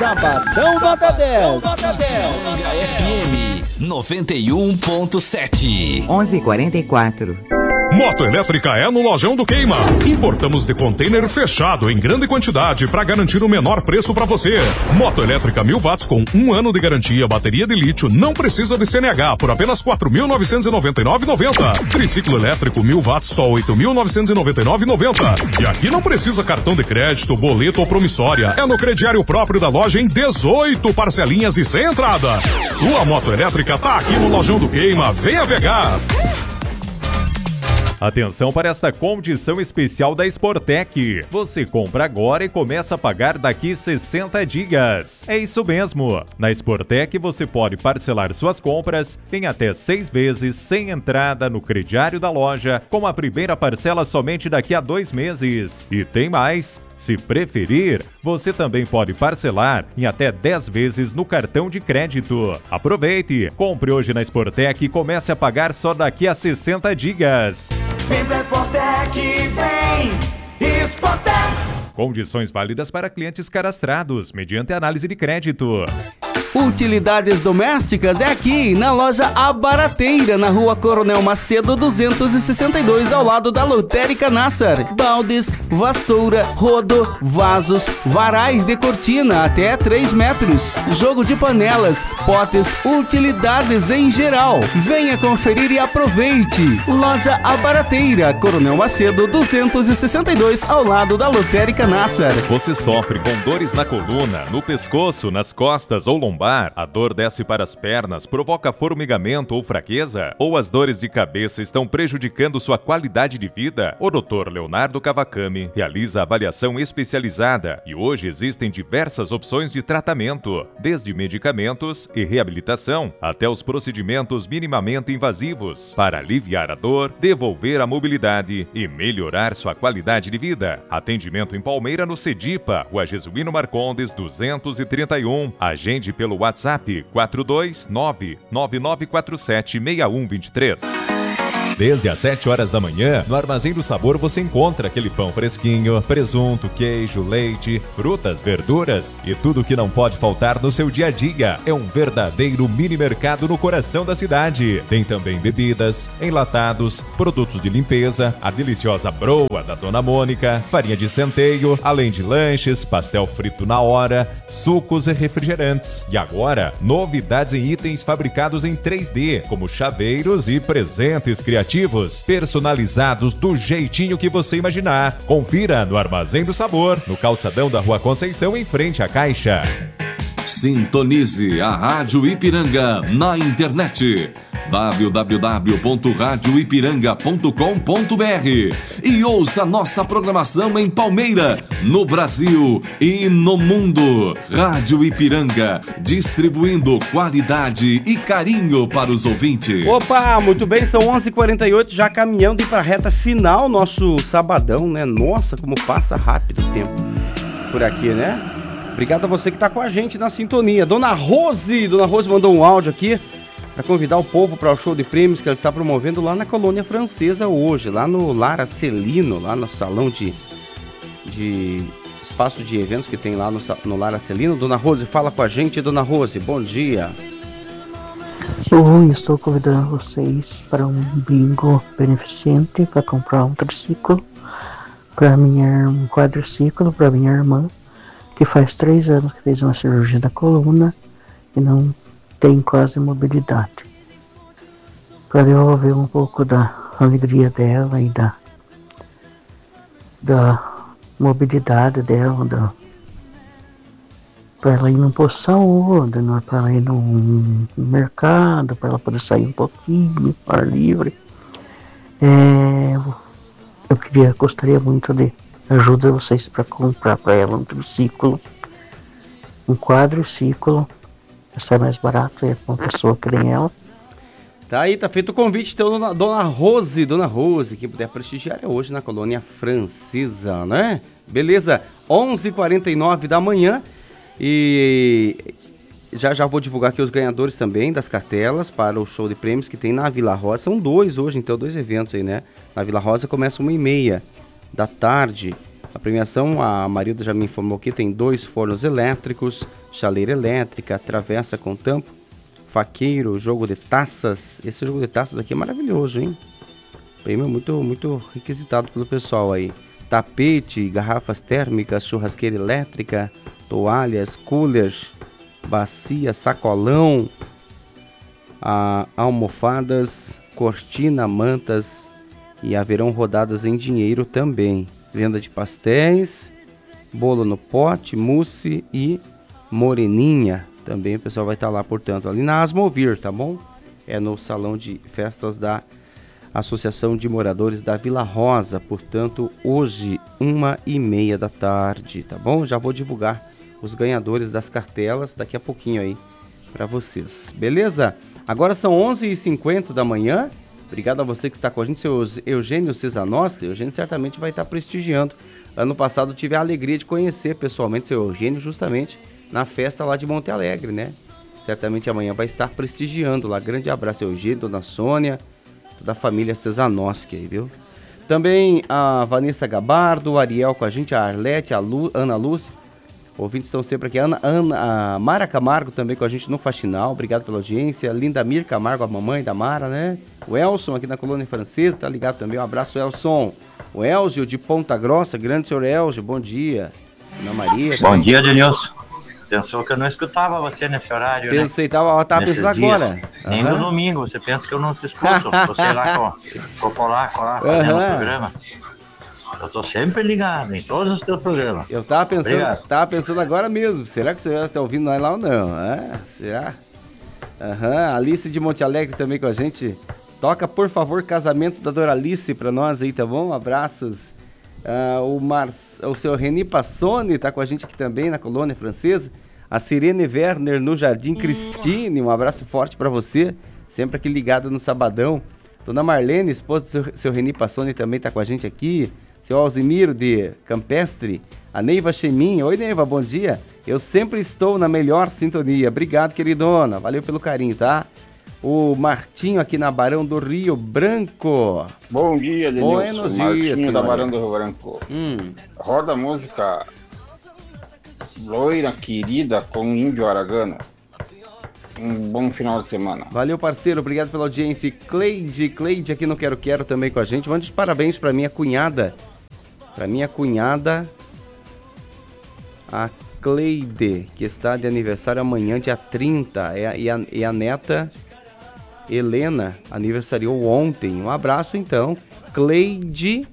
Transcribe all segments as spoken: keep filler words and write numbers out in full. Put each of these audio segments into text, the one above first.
Sabadão Nota dez. Nota dez. F M noventa e um ponto sete. onze e quarenta e quatro. Moto elétrica é no Lojão do Queima. Importamos de container fechado em grande quantidade para garantir o menor preço para você. Moto elétrica mil watts com um ano de garantia, bateria de lítio, não precisa de C N H por apenas quatro mil novecentos e noventa e nove reais e noventa centavos. Triciclo elétrico mil watts só oito mil novecentos e noventa e nove reais e noventa centavos. E aqui não precisa cartão de crédito, boleto ou promissória. É no crediário próprio da loja em dezoito parcelinhas e sem entrada. Sua moto elétrica tá aqui no Lojão do Queima. Venha pegar. Atenção para esta condição especial da Sportec. Você compra agora e começa a pagar daqui sessenta dias. É isso mesmo. Na Sportec você pode parcelar suas compras em até seis vezes sem entrada no crediário da loja, com a primeira parcela somente daqui a dois meses. E tem mais. Se preferir, você também pode parcelar em até dez vezes no cartão de crédito. Aproveite, compre hoje na Sportec e comece a pagar só daqui a sessenta dias. Vem pra Sportec, vem! Sportec! Condições válidas para clientes cadastrados, mediante análise de crédito. Utilidades domésticas é aqui, na loja A Barateira, na rua Coronel Macedo duzentos e sessenta e dois, ao lado da Lotérica Nassar. Baldes, vassoura, rodo, vasos, varais de cortina até três metros, jogo de panelas, potes, utilidades em geral. Venha conferir e aproveite. Loja A Barateira, Coronel Macedo duzentos e sessenta e dois, ao lado da Lotérica Nassar. Você sofre com dores na coluna, no pescoço, nas costas ou lombar? A dor desce para as pernas, provoca formigamento ou fraqueza? Ou as dores de cabeça estão prejudicando sua qualidade de vida? O doutor Leonardo Cavacami realiza avaliação especializada e hoje existem diversas opções de tratamento, desde medicamentos e reabilitação até os procedimentos minimamente invasivos, para aliviar a dor, devolver a mobilidade e melhorar sua qualidade de vida. Atendimento em Palmeira, no Cedipa, Rua Jesuíno Marcondes duzentos e trinta e um. Agende pelo WhatsApp quatro dois nove nove nove quatro sete seis um dois três. Desde as sete horas da manhã, no Armazém do Sabor você encontra aquele pão fresquinho, presunto, queijo, leite, frutas, verduras e tudo que não pode faltar no seu dia a dia. É um verdadeiro mini mercado no coração da cidade. Tem também bebidas, enlatados, produtos de limpeza, a deliciosa broa da Dona Mônica, farinha de centeio, além de lanches, pastel frito na hora, sucos e refrigerantes. E agora, novidades em itens fabricados em três D, como chaveiros e presentes criativos. Personalizados do jeitinho que você imaginar. Confira no Armazém do Sabor, no calçadão da Rua Conceição, em frente à Caixa. Sintonize a Rádio Ipiranga na internet w w w ponto rádio ipiranga ponto com ponto b r e ouça nossa programação em Palmeira, no Brasil e no mundo. Rádio Ipiranga, distribuindo qualidade e carinho para os ouvintes. Opa, muito bem, são onze e quarenta e oito, já caminhando para a reta final, nosso sabadão, né? Nossa, como passa rápido o tempo por aqui, né? Obrigado a você que está com a gente na sintonia. Dona Rose, Dona Rose mandou um áudio aqui para convidar o povo para o show de prêmios que ela está promovendo lá na Colônia Francesa hoje, lá no Lar Celino, lá no salão de, de espaço de eventos que tem lá no, no Lar Celino. Dona Rose, fala com a gente. Dona Rose, bom dia. Oi, estou convidando vocês para um bingo beneficente para comprar um triciclo para minha um quadriciclo para minha irmã, que faz três anos que fez uma cirurgia da coluna e não tem quase mobilidade. Para devolver um pouco da alegria dela e da, da mobilidade dela, da, para ela ir num posto de saúde, para ela ir num mercado, para ela poder sair um pouquinho, ar livre. É, eu queria, gostaria muito de ajuda de vocês para comprar para ela um triciclo, um quadriciclo. Sai mais barato, é uma pessoa que nem ela. Tá aí, tá feito o convite, então, dona, dona Rose, Dona Rose, quem puder prestigiar é hoje na Colônia Francesa, né? Beleza, onze e quarenta e nove da manhã e já já vou divulgar aqui os ganhadores também das cartelas para o show de prêmios que tem na Vila Rosa. São dois hoje, então, dois eventos aí, né? Na Vila Rosa começa uma e meia da tarde A premiação, a Marilda já me informou que tem dois fornos elétricos, chaleira elétrica, travessa com tampo, faqueiro, jogo de taças. Esse jogo de taças aqui é maravilhoso, hein? Prêmio muito, muito requisitado pelo pessoal aí. Tapete, garrafas térmicas, churrasqueira elétrica, toalhas, coolers, bacia, sacolão, a, almofadas, cortina, mantas e haverão rodadas em dinheiro também. Venda de pastéis, bolo no pote, mousse e moreninha. Também o pessoal vai estar lá, portanto, ali na Asmovir, tá bom? É no salão de festas da Associação de Moradores da Vila Rosa, portanto, hoje, uma e meia da tarde, tá bom? Já vou divulgar os ganhadores das cartelas daqui a pouquinho aí para vocês, beleza? Agora são onze e cinquenta da manhã. Obrigado a você que está com a gente, seu Eugênio Cesanossi. Eugênio certamente vai estar prestigiando. Ano passado tive a alegria de conhecer pessoalmente seu Eugênio justamente na festa lá de Monte Alegre, né? Certamente amanhã vai estar prestigiando lá. Grande abraço, Eugênio, Dona Sônia, toda a família Cesanossi aí, viu? Também a Vanessa Gabardo, o Ariel com a gente, a Arlete, a Lu, Ana Lúcia. Ouvintes estão sempre aqui. Ana, Ana, a Mara Camargo também com a gente no Faxinal. Obrigado pela audiência. Linda Mir Camargo, a mamãe da Mara, né? O Elson aqui na Colônia Francesa, tá ligado também. Um abraço, Elson. O Elzio de Ponta Grossa, grande senhor Elzio, bom dia. Ana Maria. Bom dia, Denilson. Pensou que eu não escutava você nesse horário, né? Pensei, tava, tava pensando dias. Agora. Nem uhum. no domingo, você pensa que eu não te escuto. Você lá, com lá, colar, fazendo o programa. Eu tô sempre ligado em todos os teus programas. Eu tava pensando, tava pensando agora mesmo. Será que o senhor está ouvindo nós lá ou não? É, será? Aham. Uhum. Alice de Monte Alegre também com a gente. Toca, por favor, Casamento da Doralice pra nós aí, tá bom? Abraços. Uh, o, Mar... o seu Reni Passoni tá com a gente aqui também na Colônia Francesa. A Sirene Werner no Jardim Cristine. Um abraço forte pra você. Sempre aqui ligado no Sabadão. Dona Marlene, esposa do seu, seu Reni Passoni, também tá com a gente aqui. Seu Alzimiro de Campestre, a Neiva Chemin. Oi, Neiva, bom dia. Eu sempre estou na melhor sintonia. Obrigado, queridona. Valeu pelo carinho, tá? O Martinho aqui na Barão do Rio Branco. Bom dia, Denilson. Buenos Martinho dias, da senhora. Barão do Rio Branco. Hum. Roda a música Loira Querida com Índio Aragano. Um bom final de semana. Valeu, parceiro. Obrigado pela audiência. Cleide, Cleide aqui no Quero Quero também com a gente. Mande os parabéns pra minha cunhada. Pra minha cunhada, a Cleide, que está de aniversário amanhã, dia trinta. E a, e a, e a neta Helena aniversariou ontem. Um abraço, então. Cleide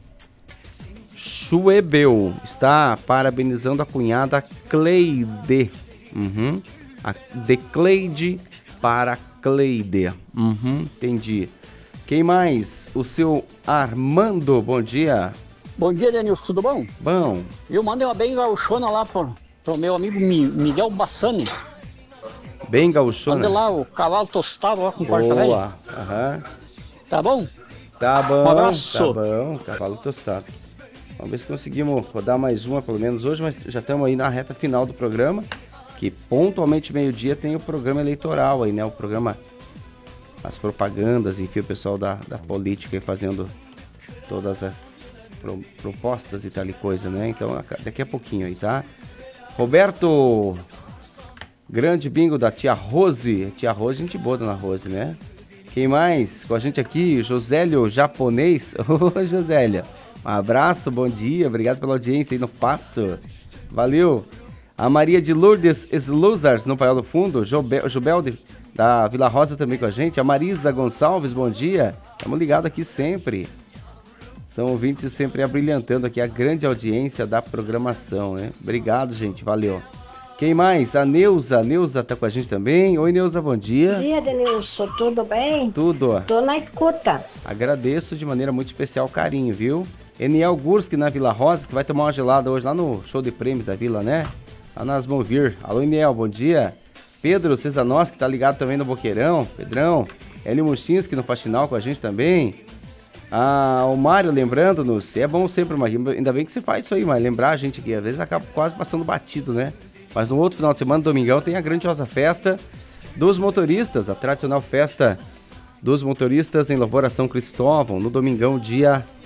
Schwebel está parabenizando a cunhada Cleide. Uhum. A, de Cleide para Cleide. Uhum, entendi. Quem mais? O seu Armando, bom dia. Bom dia, Denilson, tudo bom? Bom. Eu mandei uma bem gauchona lá pro, pro meu amigo Miguel Bassani. Bem gauchona? Mandei lá o cavalo tostado lá com quarta velha. Boa, aham. Tá bom? Tá bom, um abraço. Tá bom, cavalo tostado. Vamos ver se conseguimos rodar mais uma pelo menos hoje, mas já estamos aí na reta final do programa, que pontualmente meio-dia tem o programa eleitoral aí, né? O programa, as propagandas, enfim, o pessoal da, da política aí fazendo todas as pro, propostas e tal e coisa, né? Então, daqui a pouquinho aí, tá? Roberto, grande bingo da tia Rose. Tia Rose, gente boa, dona Rose, né? Quem mais com a gente aqui? Josélio Japonês. Ô, Josélio, um abraço, bom dia, obrigado pela audiência aí no Passo. Valeu. A Maria de Lourdes Sluzars, no Paiol do Fundo. Jubelde, da Vila Rosa, também com a gente. A Marisa Gonçalves, bom dia. Estamos ligados aqui sempre. São ouvintes sempre abrilhantando aqui a grande audiência da programação, né? Obrigado, gente, valeu. Quem mais? A Neuza. A Neuza tá com a gente também. Oi, Neuza, bom dia. Bom dia, Denilson. Tudo bem? Tudo. Tô na escuta. Agradeço de maneira muito especial o carinho, viu? Eniel Gurski na Vila Rosa, que vai tomar uma gelada hoje lá no show de prêmios da Vila, né? Lá nas Movir. Alô, Eniel, bom dia. Pedro Cesanossi, que tá ligado também no Boqueirão. Pedrão. Hélio Muxinski no Faxinal com a gente também. Ah, o Mário lembrando-nos. É bom sempre, mas ainda bem que você faz isso aí, mas lembrar a gente aqui. Às vezes acaba quase passando batido, né? Mas no outro final de semana, domingão, tem a grandiosa festa dos motoristas. A tradicional festa dos motoristas em Lavoura São Cristóvão. No domingão, dia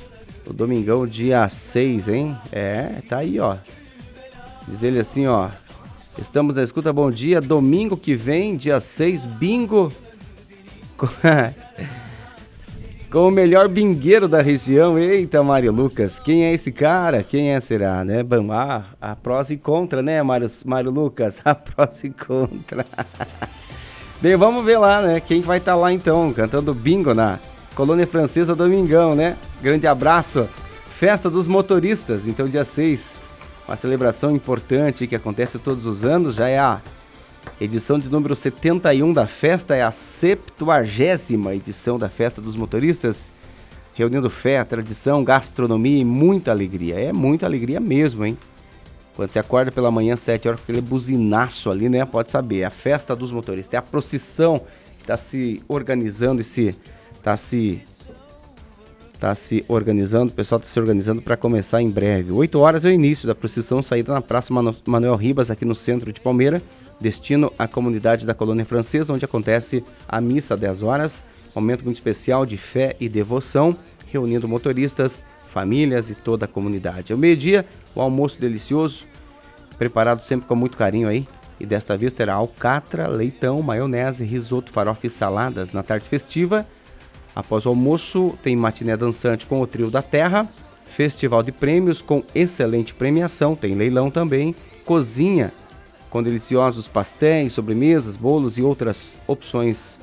O domingão, dia seis, hein? É, tá aí, ó. Diz ele assim, ó. Estamos na escuta, bom dia. Domingo que vem, dia seis, bingo. Com, com o melhor bingueiro da região. Eita, Mário Lucas. Quem é esse cara? Quem é, será, né? Bom, ah, a prós e contra, né, Mário, Mário Lucas? A prós e contra. Bem, vamos ver lá, né? Quem vai estar lá, então, cantando bingo na Colônia Francesa Domingão, né? Grande abraço. Festa dos motoristas, então, dia seis. Uma celebração importante que acontece todos os anos, já é a edição de número setenta e um da festa, é a septuagésima edição da Festa dos Motoristas, reunindo fé, tradição, gastronomia e muita alegria. É muita alegria mesmo, hein? Quando você acorda pela manhã, sete horas, com aquele buzinaço ali, né? Pode saber, é a Festa dos Motoristas, é a procissão que está se organizando e se... Está se... Está se organizando, o pessoal está se organizando para começar em breve. oito horas é o início da procissão, saída na Praça Mano, Manuel Ribas, aqui no centro de Palmeira, destino à comunidade da Colônia Francesa, onde acontece a missa às dez horas, momento muito especial de fé e devoção, reunindo motoristas, famílias e toda a comunidade. Ao meio-dia, o almoço delicioso, preparado sempre com muito carinho aí, e desta vez terá alcatra, leitão, maionese, risoto, farofa e saladas na tarde festiva. Após o almoço, tem matiné dançante com o Trio da Terra, festival de prêmios com excelente premiação, tem leilão também, cozinha com deliciosos pastéis, sobremesas, bolos e outras opções.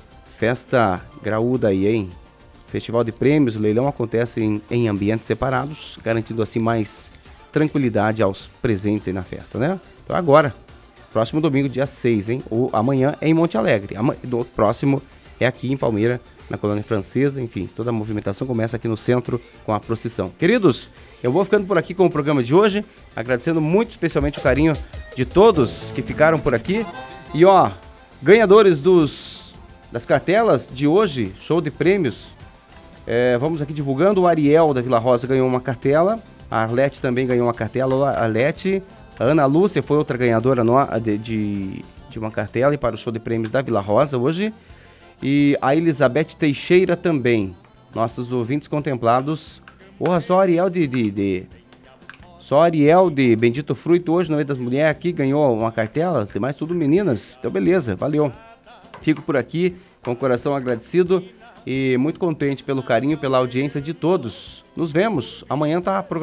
Festa graúda aí, hein? Festival de prêmios, o leilão acontece em, em ambientes separados, garantindo assim mais tranquilidade aos presentes aí na festa, né? Então agora, próximo domingo, dia seis, hein? Ou amanhã é em Monte Alegre, o próximo é aqui em Palmeira, na Colônia Francesa, enfim, toda a movimentação começa aqui no centro com a procissão. Queridos, eu vou ficando por aqui com o programa de hoje, agradecendo muito especialmente o carinho de todos que ficaram por aqui. E ó, ganhadores dos, das cartelas de hoje, show de prêmios, é, vamos aqui divulgando. O Ariel da Vila Rosa ganhou uma cartela, a Arlete também ganhou uma cartela, a Arlete, a Ana Lúcia foi outra ganhadora no, de, de, de uma cartela e para o show de prêmios da Vila Rosa hoje. E a Elizabeth Teixeira também, nossos ouvintes contemplados. Porra, só Ariel de, de, de... Só Ariel de Bendito Fruto hoje, no meio das mulheres aqui, ganhou uma cartela, as demais tudo meninas. Então beleza, valeu. Fico por aqui com o coração agradecido e muito contente pelo carinho, pela audiência de todos. Nos vemos, amanhã tá